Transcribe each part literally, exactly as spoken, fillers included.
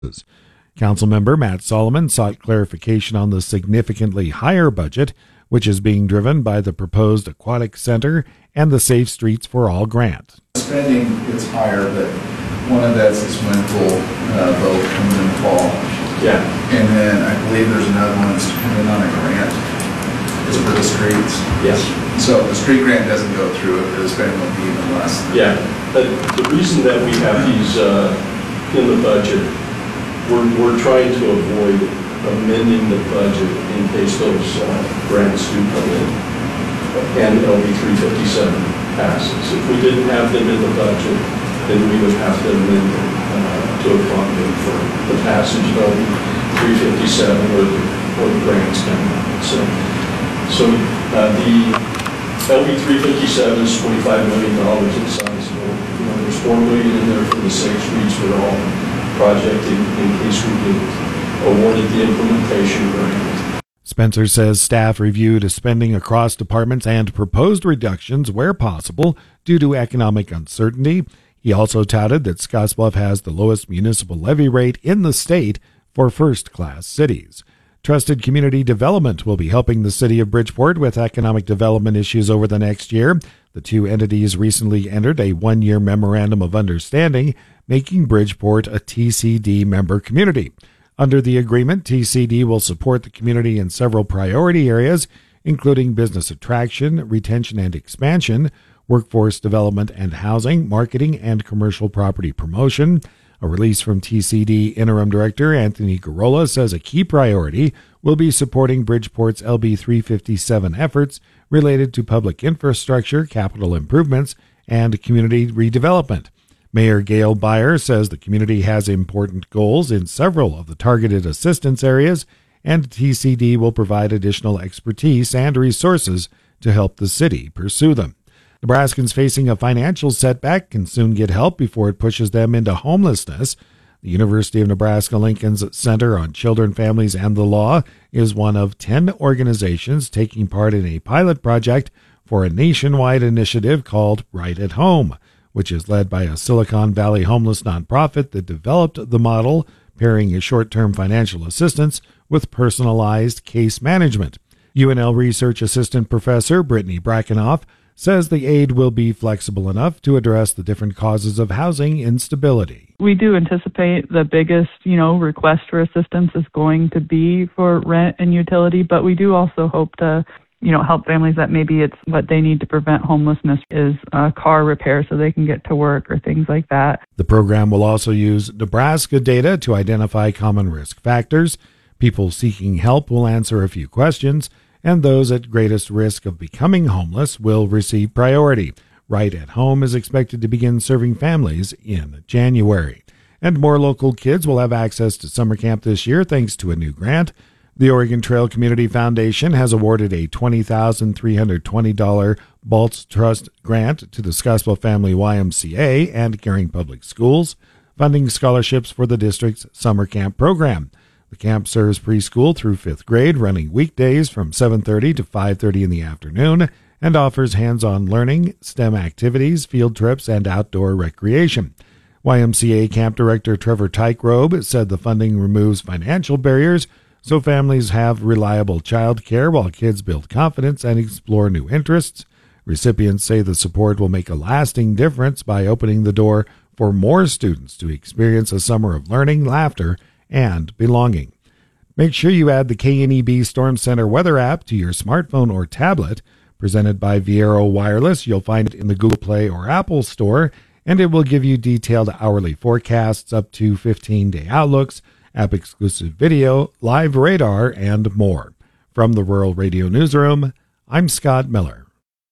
Councilmember Matt Solomon sought clarification on the significantly higher budget, which is being driven by the proposed aquatic center and the Safe Streets for All grant. Spending is higher, but one of that's the swimming pool uh, boat comes in the fall. Yeah. And then I believe there's another one that's dependent on a grant. Is for the streets. Yes. So if the street grant doesn't go through, the spending will be even less. Yeah. But the reason that we have these uh, in the budget, we're, we're trying to avoid amending the budget in case those uh, grants do come in and L B three fifty-seven passes. If we didn't have them in the budget, then we would have to amend them uh, to accommodate for the passage of L B three fifty-seven or the, or the grants coming out. So, so uh, the L B three fifty-seven is twenty-five million dollars in size. You know, there's four million dollars in there for the Safe Streets for All project in, in case we get awarded the implementation grant. Spencer says staff reviewed spending across departments and proposed reductions where possible due to economic uncertainty. He also touted that Scottsbluff has the lowest municipal levy rate in the state for first-class cities. Trusted Community Development will be helping the city of Bridgeport with economic development issues over the next year. The two entities recently entered a one-year memorandum of understanding, making Bridgeport a T C D member community. Under the agreement, T C D will support the community in several priority areas, including business attraction, retention and expansion, workforce development and housing, marketing and commercial property promotion. A release from T C D Interim Director Anthony Garola says a key priority will be supporting Bridgeport's L B three fifty-seven efforts related to public infrastructure, capital improvements, and community redevelopment. Mayor Gail Beyer says the community has important goals in several of the targeted assistance areas, and T C D will provide additional expertise and resources to help the city pursue them. Nebraskans facing a financial setback can soon get help before it pushes them into homelessness. The University of Nebraska-Lincoln's Center on Children, Families, and the Law is one of ten organizations taking part in a pilot project for a nationwide initiative called Right at Home, which is led by a Silicon Valley homeless nonprofit that developed the model, pairing a short-term financial assistance with personalized case management. U N L Research Assistant Professor Brittany Brackenoff says the aid will be flexible enough to address the different causes of housing instability. We do anticipate the biggest, you know, request for assistance is going to be for rent and utility, but we do also hope to, you know, help families that maybe it's what they need to prevent homelessness is uh, car repair so they can get to work or things like that. The program will also use Nebraska data to identify common risk factors. People seeking help will answer a few questions, and those at greatest risk of becoming homeless will receive priority. Right at Home is expected to begin serving families in January. And more local kids will have access to summer camp this year thanks to a new grant. The Oregon Trail Community Foundation has awarded a twenty thousand three hundred twenty dollars Baltz Trust grant to the Scottsbluff Family Y M C A and Caring Public Schools, funding scholarships for the district's summer camp program. The camp serves preschool through fifth grade, running weekdays from seven thirty to five thirty in the afternoon, and offers hands-on learning, STEM activities, field trips, and outdoor recreation. Y M C A Camp Director Trevor Tykerobe said the funding removes financial barriers so families have reliable child care while kids build confidence and explore new interests. Recipients say the support will make a lasting difference by opening the door for more students to experience a summer of learning, laughter, and belonging. Make sure you add the K N E B Storm Center weather app to your smartphone or tablet. Presented by Viero Wireless, you'll find it in the Google Play or Apple Store, and it will give you detailed hourly forecasts, up to fifteen-day outlooks, app-exclusive video, live radar, and more. From the Rural Radio Newsroom, I'm Scott Miller.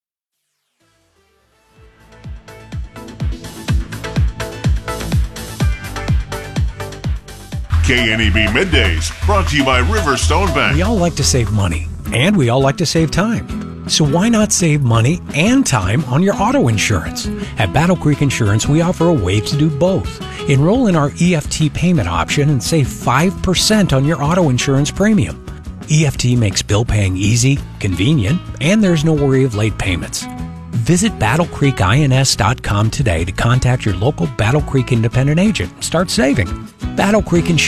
K N E B Middays, brought to you by Riverstone Bank. We all like to save money, and we all like to save time. So why not save money and time on your auto insurance? At Battle Creek Insurance, we offer a way to do both. Enroll in our E F T payment option and save five percent on your auto insurance premium. E F T makes bill paying easy, convenient, and there's no worry of late payments. Visit battle creek ins dot com today to contact your local Battle Creek independent agent and start saving. Battle Creek Insurance.